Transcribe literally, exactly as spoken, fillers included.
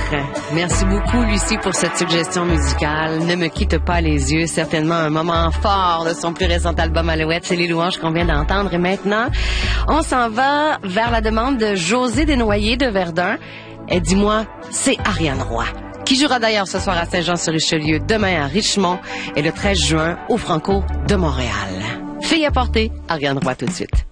Merci beaucoup, Lucie, pour cette suggestion musicale. Ne me quitte pas les yeux. Certainement un moment fort de son plus récent album Alouette. C'est les louanges qu'on vient d'entendre. Et maintenant, on s'en va vers la demande de José Desnoyers de Verdun. Et dis-moi, c'est Ariane Roy, qui jouera d'ailleurs ce soir à Saint-Jean-sur-Richelieu, demain à Richmond et le treize juin au Franco de Montréal. Fille à porter, Ariane Roy tout de suite.